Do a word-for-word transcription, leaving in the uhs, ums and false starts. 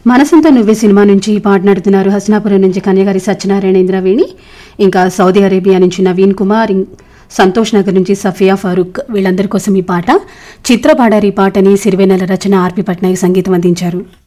మనసంతా నువ్వే సినిమా నుంచి పాటనాడుతున్నారు హస్నాపురం నుంచి కన్యగారి సత్యనారాయణ ఇంద్రవేణి, ఇంకా సౌదీ అరేబియా నుంచి నవీన్ కుమార్, సంతోష్ నగర్ నుంచి సఫియా ఫారూక్. వీళ్ళందరి కోసం ఈ పాట. చిత్ర పాడారు ఈ పాటని. సిరివెన్నెల రచన, ఆర్పి పట్నాయక్ సంగీతం అందించారు.